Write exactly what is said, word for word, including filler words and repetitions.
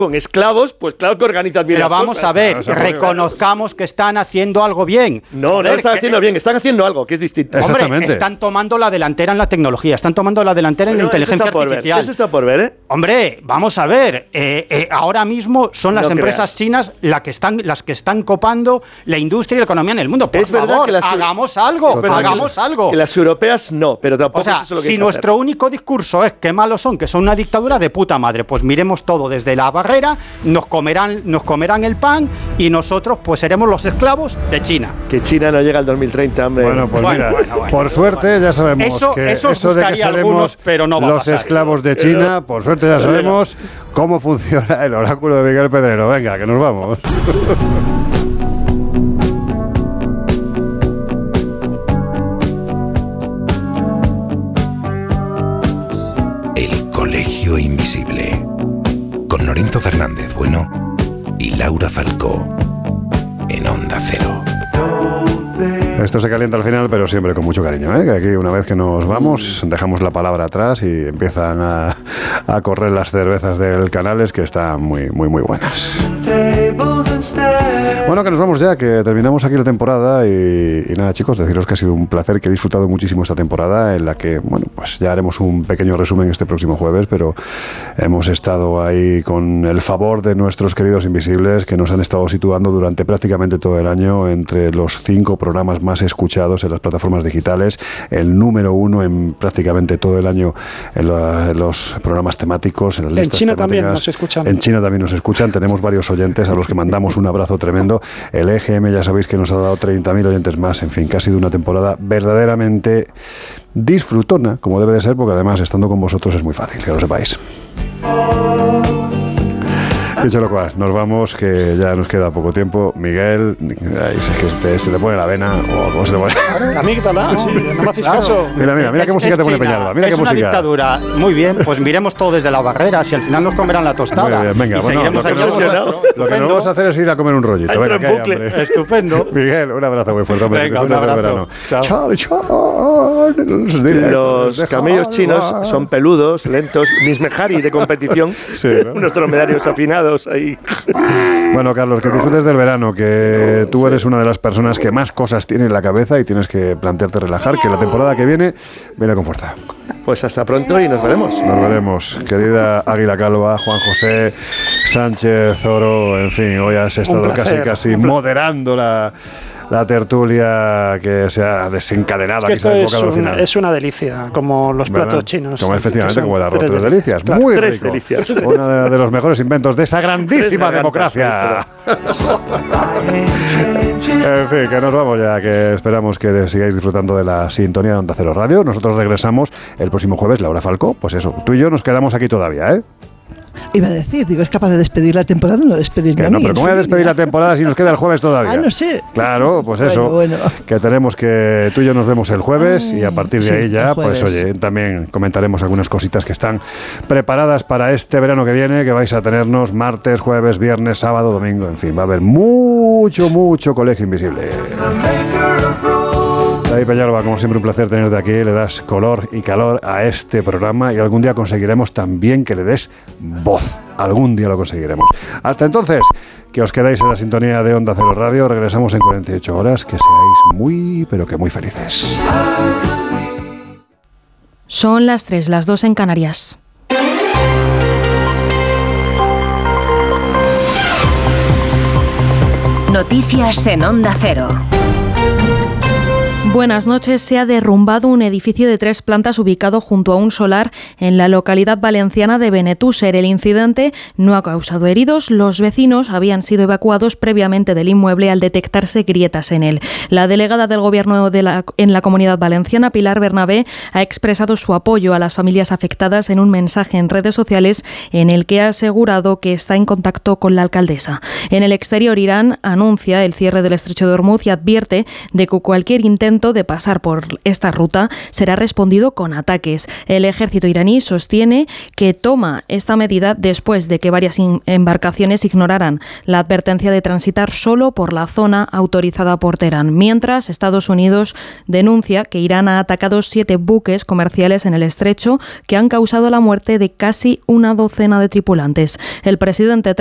con esclavos, pues claro que organizan bien Pero las vamos cosas. a ver, Claro, reconozcamos que están haciendo algo bien. No, Joder, no están que, haciendo bien, están haciendo algo que es distinto. Hombre, están tomando la delantera en la tecnología, están tomando la delantera Bueno, en la inteligencia eso está por artificial. ver, eso está por ver, ¿eh? Hombre, vamos a ver, eh, eh, ahora mismo son las No empresas creas. chinas la que están, las que están copando la industria y la economía en el mundo. Por Es favor, verdad que las- hagamos algo, Es verdad hagamos que, algo. Que las europeas no, pero tampoco O sea, es eso lo que si hay que nuestro hacer. único discurso es que malos son, que son una dictadura de puta madre, pues miremos todo desde la barrera, nos comerán, nos comerán el pan y nosotros pues seremos los esclavos de China. Que China no llega al dos mil treinta, hombre. Bueno, pues Bueno, mira, bueno, bueno, por suerte ya sabemos Eso- que eso os eso de que gustaría a seremos algunos, pero no va a los pasar. esclavos de China, por suerte ya sabemos cómo funciona el oráculo de Miguel Pedrero. Venga, que nos vamos. El Colegio Invisible, con Norinto Fernández Bueno y Laura Falcó, en Onda Cero. Esto se calienta al final, pero siempre con mucho cariño, ¿eh? Que aquí una vez que nos vamos, dejamos la palabra atrás y empiezan a, a correr las cervezas del Canales, que están muy, muy, muy buenas. Bueno, que nos vamos ya, que terminamos aquí la temporada y, y nada, chicos, deciros que ha sido un placer, que he disfrutado muchísimo esta temporada, en la que, bueno, pues ya haremos un pequeño resumen este próximo jueves, pero hemos estado ahí con el favor de nuestros queridos invisibles, que nos han estado situando durante prácticamente todo el año entre los cinco programas más escuchados en las plataformas digitales, el número uno en prácticamente todo el año en, la, en los programas temáticos, en las listas En China temáticas. también nos escuchan. En China también nos escuchan, tenemos varios oyentes a los que mandamos un abrazo tremendo. El E G M ya sabéis que nos ha dado treinta mil oyentes más, en fin, que ha sido una temporada verdaderamente disfrutona, como debe de ser, porque además estando con vosotros es muy fácil, que lo sepáis. Dicho lo cual, nos vamos, que ya nos queda poco tiempo. Miguel, ahí se, que te, se le pone la vena, o cómo se le pone. La amígdala, sí, no me hacéis Claro. caso. Mira, mira, mira qué Es- música es te pone China, Peñalba, mira es qué una música. dictadura. Muy bien, pues miremos todo desde la barrera, si al final nos comerán la tostada. Muy bien, venga, y bueno, seguiremos lo que, aquí no vamos a, nosotros. lo que no vamos a hacer es ir a comer un rollito. Entro Venga, en que hay bucle. hambre. Estupendo. Miguel, un abrazo muy fuerte, hombre. Venga, que disfrutes un del abrazo. verano. Chao. Charles, Charles, directos Los de camellos chinos Harvard. son peludos, lentos, mis Mejari de competición, Sí, ¿no? unos dromedarios afinados ahí. Bueno, Carlos, que disfrutes del verano, que tú eres una de las personas que más cosas tiene en la cabeza y tienes que plantearte relajar, que la temporada que viene viene con fuerza. Pues hasta pronto y nos veremos. Nos veremos. Querida Águila Calva, Juan José Sánchez Oro, en fin, hoy has estado casi placer, casi un placer. moderando la, la tertulia que se ha desencadenado, Es que aquí se ha esto es, desbocado al un- final. es una delicia, como los ¿Verdad? platos chinos. Como efectivamente, que son como el arroz tres tres delicias. Claro. Muy tres rico. delicias. Uno de, de los mejores inventos de esa grandísima Tres democracia. En fin, que nos vamos ya, que esperamos que sigáis disfrutando de la sintonía de Onda Cero Radio. Nosotros regresamos el próximo jueves, Laura Falcó. Pues eso, tú y yo nos quedamos aquí todavía, ¿eh? Iba a decir, digo, es capaz de despedir la temporada, no despedirme Que a no, mí. pero en ¿cómo voy a su despedir vida. la temporada si nos queda el jueves todavía? Ah, no sé. Claro, pues Bueno, eso, bueno. que tenemos que tú y yo nos vemos el jueves y a partir de sí, ahí ya, el pues jueves. oye, también comentaremos algunas cositas que están preparadas para este verano que viene, que vais a tenernos martes, jueves, viernes, sábado, domingo, en fin, va a haber mucho, mucho Colegio Invisible. David Peñalba, como siempre un placer tenerte aquí, le das color y calor a este programa y algún día conseguiremos también que le des voz, algún día lo conseguiremos. Hasta entonces, que os quedáis en la sintonía de Onda Cero Radio, regresamos en cuarenta y ocho horas, que seáis muy, pero que muy felices. Son las tres, las dos en Canarias. Noticias en Onda Cero. Buenas noches. Se ha derrumbado un edificio de tres plantas ubicado junto a un solar en la localidad valenciana de Benetúser. El incidente no ha causado heridos. Los vecinos habían sido evacuados previamente del inmueble al detectarse grietas en él. La delegada del Gobierno de la, en la Comunidad Valenciana, Pilar Bernabé, ha expresado su apoyo a las familias afectadas en un mensaje en redes sociales en el que ha asegurado que está en contacto con la alcaldesa. En el exterior, Irán anuncia el cierre del estrecho de Hormuz y advierte de que cualquier intento intento de pasar por esta ruta será respondido con ataques. El ejército iraní sostiene que toma esta medida después de que varias embarcaciones ignoraran la advertencia de transitar solo por la zona autorizada por Teherán, mientras Estados Unidos denuncia que Irán ha atacado siete buques comerciales en el estrecho que han causado la muerte de casi una docena de tripulantes. El presidente